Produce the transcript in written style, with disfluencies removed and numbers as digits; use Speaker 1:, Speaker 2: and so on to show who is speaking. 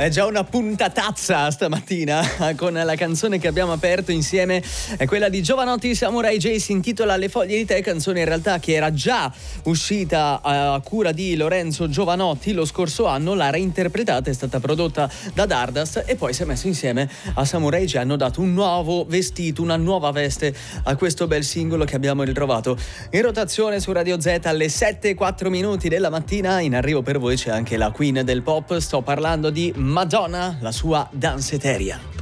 Speaker 1: È già una puntatazza stamattina con la canzone che abbiamo aperto insieme, è quella di Jovanotti Samurai J, si intitola Le foglie di tè, canzone in realtà che era già uscita a cura di Lorenzo Jovanotti lo scorso anno, l'ha reinterpretata, è stata prodotta da Dardust e poi si è messo insieme a Samurai J, hanno dato un nuovo vestito, una nuova veste a questo bel singolo che abbiamo ritrovato in rotazione su Radio Z alle 7:04 della mattina. In arrivo per voi c'è anche la queen del pop, sto parlando di Madonna, la sua danceteria.